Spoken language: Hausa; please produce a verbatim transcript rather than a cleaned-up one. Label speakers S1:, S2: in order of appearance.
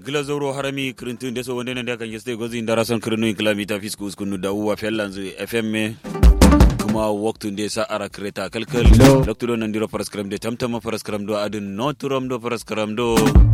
S1: Glazoro harami krintun deso wonde nan da kan yeste gozi indarason krinu kilometer fiskus kunu da uwa fellanzu F M kuma waktun de sa ara kreta kalkal lokto nan diro paraskram de tamtama paraskram do adun no turam do paraskram do